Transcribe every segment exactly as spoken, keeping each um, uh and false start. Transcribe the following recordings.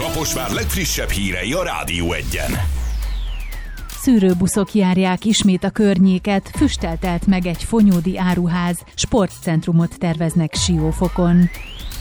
Kaposvár legfrissebb hírei a Rádió Egyen. Szűrőbuszok járják ismét a környéket, füsttel telt meg egy fonyódi áruház, sportcentrumot terveznek Siófokon.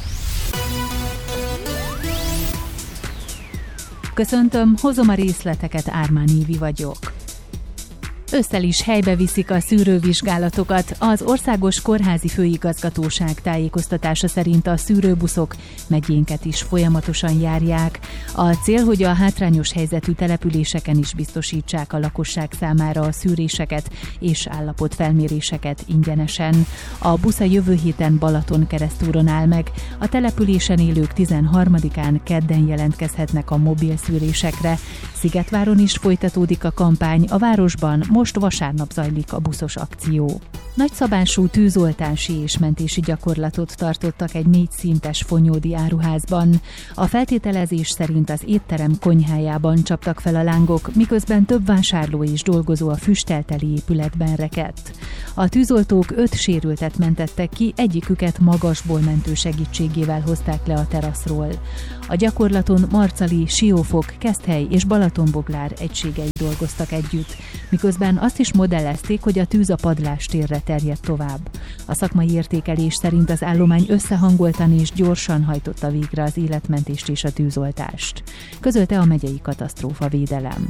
Köszöntöm, hozom a részleteket, Ármán Évi vagyok. Ősszel is helybe viszik a szűrővizsgálatokat. Az Országos Kórházi Főigazgatóság tájékoztatása szerint a szűrőbuszok megyénket is folyamatosan járják. A cél, hogy a hátrányos helyzetű településeken is biztosítsák a lakosság számára a szűréseket és állapotfelméréseket ingyenesen. A busz a jövő héten Balatonkeresztúron áll meg. A településen élők tizenharmadikán kedden jelentkezhetnek a mobil szűrésekre. Szigetváron is folytatódik a kampány, a városban most vasárnap zajlik a buszos akció. Nagyszabású tűzoltási és mentési gyakorlatot tartottak egy négy szintes fonyódi áruházban. A feltételezés szerint az étterem konyhájában csaptak fel a lángok, miközben több vásárló és dolgozó a füsttelteli épületben rekedt. A tűzoltók öt sérültet mentettek ki, egyiküket magasból mentő segítségével hozták le a teraszról. A gyakorlaton Marcali, Siófok, Keszthely és Balatonboglár egységei dolgoztak együtt, miközben azt is modellezték, hogy a tűz a padlástérre terjedt tovább. A szakmai értékelés szerint az állomány összehangoltan és gyorsan hajtotta végre az életmentést és a tűzoltást, közölte a megyei katasztrófavédelem.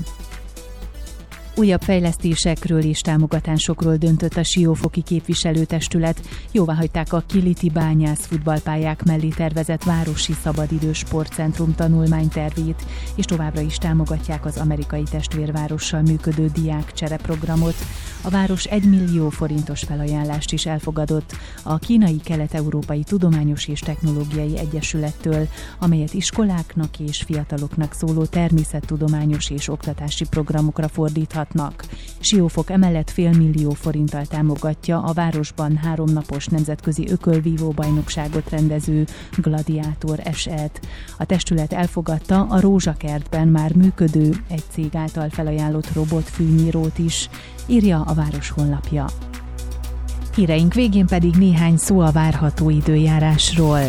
Újabb fejlesztésekről és támogatásokról döntött a Siófoki képviselőtestület. Jóváhagyták a Kiliti bányász futballpályák mellé tervezett városi szabadidős sportcentrum tanulmánytervét, és továbbra is támogatják az amerikai testvérvárossal működő diákcsereprogramot. A város egy millió forintos felajánlást is elfogadott a Kínai Kelet-Európai Tudományos és Technológiai Egyesülettől, amelyet iskoláknak és fiataloknak szóló természettudományos és oktatási programokra fordíthat. Siófok emellett félmillió forinttal támogatja a városban háromnapos nemzetközi ökölvívó bajnokságot rendező Gladiátor es é-t. A testület elfogadta a Rózsakertben már működő, egy cég által felajánlott robotfűnyírót is, írja a város honlapja. Híreink végén pedig néhány szó a várható időjárásról.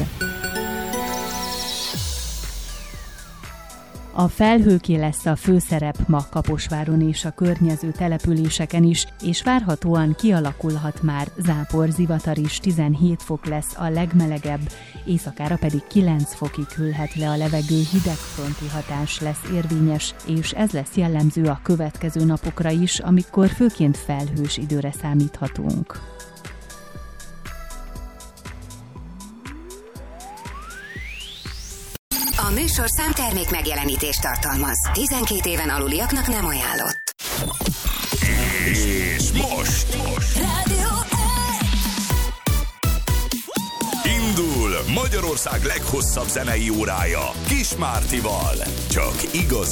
A felhőké lesz a főszerep ma Kaposváron és a környező településeken is, és várhatóan kialakulhat már zápor, zivatar is, tizenhét fok lesz a legmelegebb, éjszakára pedig kilenc fokig hűlhet le a levegő, hidegfronti hatás lesz érvényes, és ez lesz jellemző a következő napokra is, amikor főként felhős időre számíthatunk. A műsorszám termék megjelenítést tartalmaz. tizenkét éven aluliaknak nem ajánlott. És most, most. Rádió Indul Magyarország leghosszabb zenei órája Kis Mártival. Csak igaz.